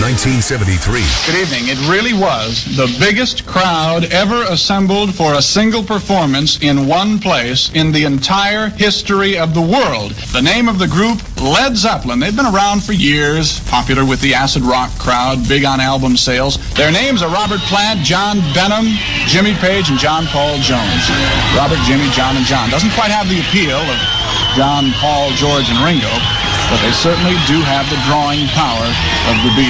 1973. Good evening. It really was the biggest crowd ever assembled for a single performance in one place in the entire history of the world. The name of the group, Led Zeppelin. They've been around for years, popular with the acid rock crowd, big on album sales. Their names are Robert Plant, John Benham, Jimmy Page, and John Paul Jones. Robert, Jimmy, John, and John. Doesn't quite have the appeal of John, Paul, George, and Ringo, but they certainly do have the drawing power of the Beatles.